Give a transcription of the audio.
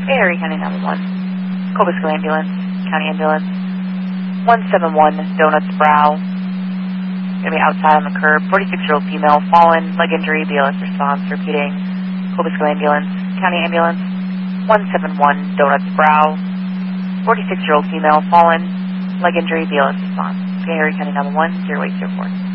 Erie County 911. Cobusco Ambulance, County Ambulance. 171 Donuts Brow. Going to be outside on the curb. 46-year-old female, fallen, leg injury, BLS response. Repeating, Cobusco Ambulance, County Ambulance. 171 Donuts Brow. 46-year-old female, fallen, leg injury, BLS response. Erie County 911, 0804.